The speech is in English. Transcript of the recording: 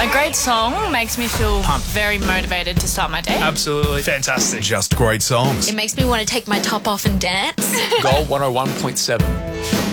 A great song makes me feel pumped, very motivated to start my day. Absolutely fantastic. Just great songs. It makes me want to take my top off and dance. Gold 101.7.